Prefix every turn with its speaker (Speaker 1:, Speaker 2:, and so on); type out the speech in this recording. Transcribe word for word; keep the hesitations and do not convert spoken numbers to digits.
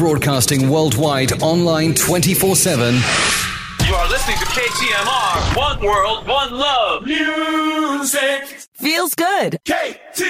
Speaker 1: Broadcasting worldwide, online twenty-four seven.
Speaker 2: You are listening to K T M R. One world, one love. Music.
Speaker 3: Feels good.
Speaker 2: K T